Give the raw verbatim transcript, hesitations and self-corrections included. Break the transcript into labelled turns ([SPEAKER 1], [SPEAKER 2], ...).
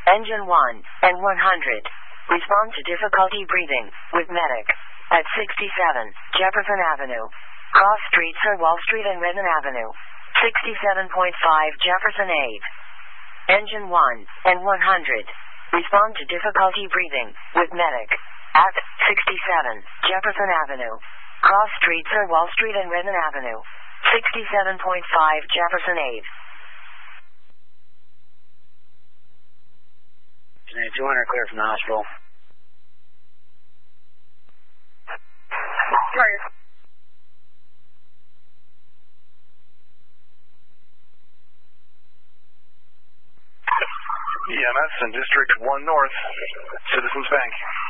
[SPEAKER 1] Engine one and one hundred. Respond to difficulty breathing with medic. At sixty-seven, Jefferson Avenue. Cross Street, Sir Wall Street and Redden Avenue. sixty-seven point five Jefferson Ave. Engine one and one hundred. Respond to difficulty breathing with medic. At sixty-seven, Jefferson Avenue. Cross Street, Sir Wall Street and Redden Avenue. sixty-seven point five Jefferson Ave.
[SPEAKER 2] two hundred clear from the hospital.
[SPEAKER 3] Carrier.
[SPEAKER 4] E M S in District one North, Citizens Bank.